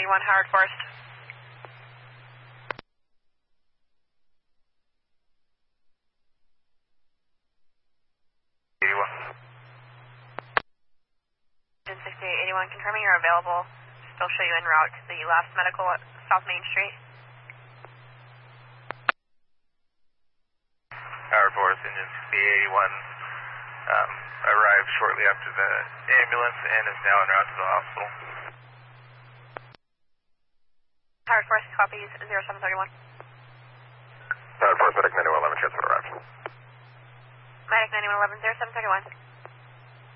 81 Howard Forest. Engine 6881, confirming you're available. Still show you en route to the last medical at South Main Street. Howard Forest, engine 6881, arrived shortly after the ambulance and is now en route to the hospital. Howard Forest, copies 0731. Howard Forest, Medic 9111, transfer arrived. Medic 9111, 0731.